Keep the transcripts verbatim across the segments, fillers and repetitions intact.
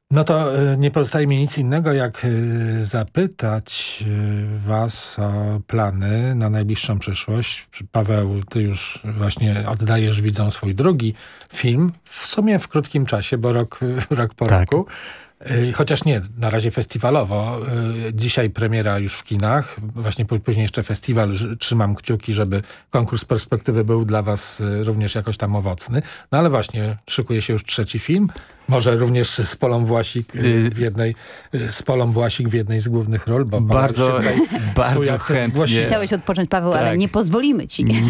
No to nie pozostaje mi nic innego, jak zapytać was o plany na najbliższą przyszłość. Paweł, ty już właśnie oddajesz widzom swój drugi film, w sumie w krótkim czasie, bo rok, rok po tak. roku. Chociaż nie, na razie festiwalowo. Dzisiaj premiera już w kinach, właśnie później jeszcze festiwal. Trzymam kciuki, żeby konkurs Perspektywy był dla was również jakoś tam owocny. No ale właśnie, szykuje się już trzeci film. Może również z Polą Własik w jednej, z Polą Błasik w jednej z głównych ról, bo bardzo, bardzo chętnie. Chciałeś odpocząć, Paweł, tak. ale nie pozwolimy ci. Nie,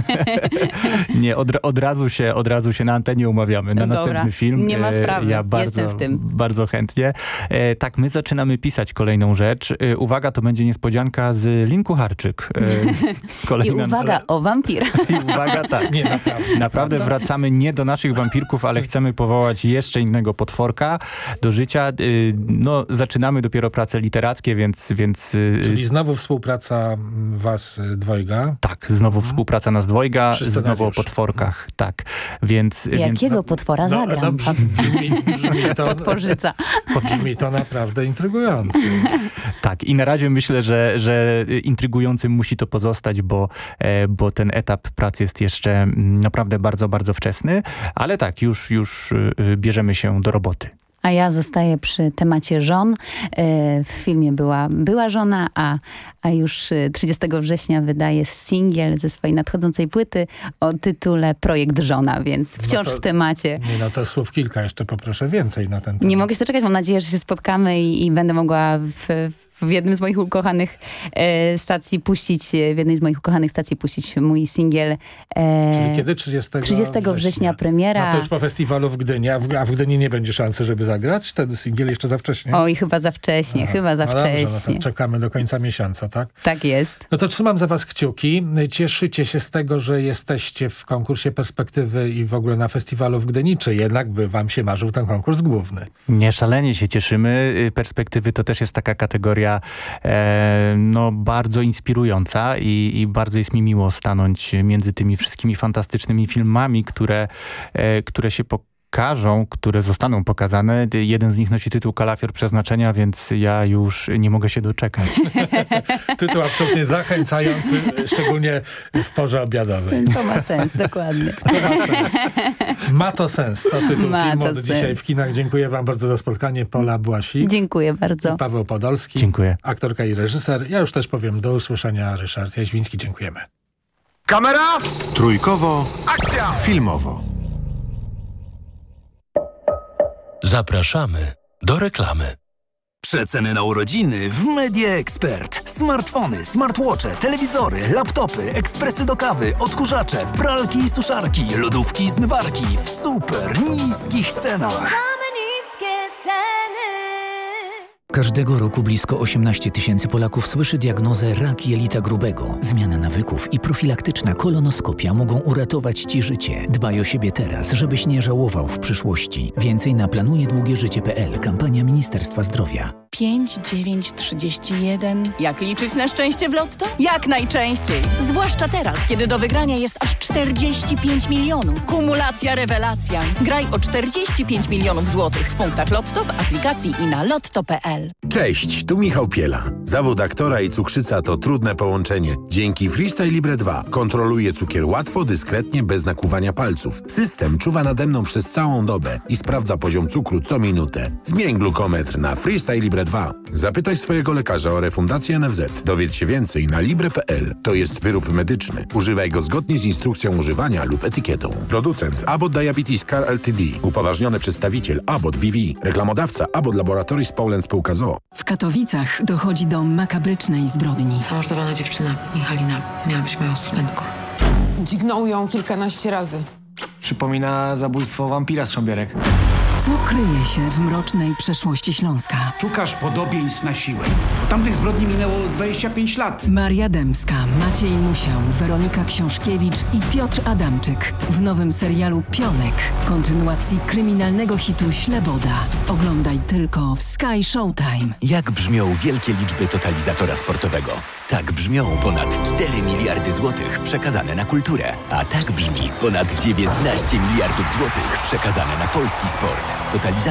nie od, od, razu się, od razu się na antenie umawiamy na Dobra, następny film. Nie ma sprawy, ja bardzo, jestem w tym. Bardzo chętnie. E, tak, my zaczynamy pisać kolejną rzecz. E, uwaga, to będzie niespodzianka z Lin Kucharczyk. E, kolejna, I uwaga, ale... o wampir. I uwaga, tak. Nie, naprawdę. Naprawdę wracamy nie do naszych wampirków, ale chcemy powołać jeszcze innego potworka do życia. No, zaczynamy dopiero prace literackie, więc... więc Czyli znowu współpraca was dwojga? Tak, znowu hmm. współpraca nas dwojga, znowu o potworkach. Tak, więc... Jakiego więc... potwora zagram? No, no, brzmi, brzmi, brzmi to, Potworzyca. Brzmi to naprawdę intrygująco. Tak, i na razie myślę, że, że intrygującym musi to pozostać, bo, bo ten etap pracy jest jeszcze naprawdę bardzo, bardzo wczesny, ale tak, już, już bierzemy się do roboty. A ja zostaję przy temacie żon. W filmie była, była żona, a, a już trzydziestego września wydaje singiel ze swojej nadchodzącej płyty o tytule Projekt Żona, więc wciąż no to, w temacie. Nie, no to słów kilka, jeszcze poproszę więcej na ten temat. Nie mogę się doczekać, mam nadzieję, że się spotkamy i, i będę mogła w, w jednym z moich ukochanych e, stacji puścić, w jednej z moich ukochanych stacji puścić mój singiel. E, Czyli kiedy? trzydziestego września, września premiera. No to już po festiwalu w Gdyni, a w, a w Gdyni nie będzie szansy, żeby zagrać? Ten singiel jeszcze za wcześnie? Oj, chyba za wcześnie, Aha. chyba za no wcześnie. Dobrze, no to czekamy do końca miesiąca, tak? Tak jest. No to trzymam za was kciuki. Cieszycie się z tego, że jesteście w konkursie Perspektywy i w ogóle na festiwalu w Gdyni, czy jednak by wam się marzył ten konkurs główny? Nie, szalenie się cieszymy. Perspektywy to też jest taka kategoria e, no, bardzo inspirująca i, i bardzo jest mi miło stanąć między tymi wszystkimi fantastycznymi filmami, które, e, które się pokazują. Każą, które zostaną pokazane. Jeden z nich nosi tytuł Kalafior Przeznaczenia, więc ja już nie mogę się doczekać. Tytuł absolutnie zachęcający, szczególnie w porze obiadowej. To ma sens, dokładnie. To ma sens. Ma to sens. To tytuł ma filmu od dzisiaj sens. w kinach. Dziękuję wam bardzo za spotkanie. Pola Błasik. Dziękuję bardzo. Paweł Podolski. Dziękuję. Aktorka i reżyser. Ja już też powiem do usłyszenia. Ryszard Jaźwiński. Dziękujemy. Kamera! Trójkowo. Akcja! Filmowo. Zapraszamy do reklamy. Przeceny na urodziny w Media Expert. Smartfony, smartwatche, telewizory, laptopy, ekspresy do kawy, odkurzacze, pralki i suszarki, lodówki i zmywarki w super niskich cenach. Każdego roku blisko osiemnaście tysięcy Polaków słyszy diagnozę rak jelita grubego. Zmiana nawyków i profilaktyczna kolonoskopia mogą uratować Ci życie. Dbaj o siebie teraz, żebyś nie żałował w przyszłości. Więcej na planuje długie życie kropka p l. Kampania Ministerstwa Zdrowia. pięć dziewięć trzydzieści jeden. Jak liczyć na szczęście w Lotto? Jak najczęściej. Zwłaszcza teraz, kiedy do wygrania jest aż czterdzieści pięć milionów. Kumulacja rewelacja. Graj o czterdzieści pięć milionów złotych w punktach Lotto, w aplikacji i na lotto kropka p l. Cześć, tu Michał Piela. Zawód aktora i cukrzyca to trudne połączenie. Dzięki Freestyle Libre dwa kontroluję cukier łatwo, dyskretnie, bez nakłuwania palców. System czuwa nade mną przez całą dobę i sprawdza poziom cukru co minutę. Zmień glukometr na Freestyle Libre dwa. Zapytaj swojego lekarza o refundację N F Z. Dowiedz się więcej na libre kropka p l. To jest wyrób medyczny. Używaj go zgodnie z instrukcją używania lub etykietą. Producent Abbott Diabetes Care Ltd. Upoważniony przedstawiciel Abbott B V. Reklamodawca Abbott Laboratories Poland Spółka z o o. W Katowicach dochodzi do makabrycznej zbrodni. Zamordowana dziewczyna, Michalina, miała być moją studentką. Dźgnął ją kilkanaście razy. Przypomina zabójstwo wampira z Szambierek. Co kryje się w mrocznej przeszłości Śląska? Szukasz podobieństw na siłę. Od tamtych zbrodni minęło dwadzieścia pięć lat. Maria Dębska, Maciej Musiał, Weronika Książkiewicz i Piotr Adamczyk w nowym serialu Pionek, kontynuacji kryminalnego hitu Śleboda. Oglądaj tylko w Sky Showtime. Jak brzmią wielkie liczby totalizatora sportowego? Tak brzmią ponad cztery miliardy złotych przekazane na kulturę. A tak brzmi ponad dziewiętnaście miliardów złotych przekazane na polski sport. Totalizator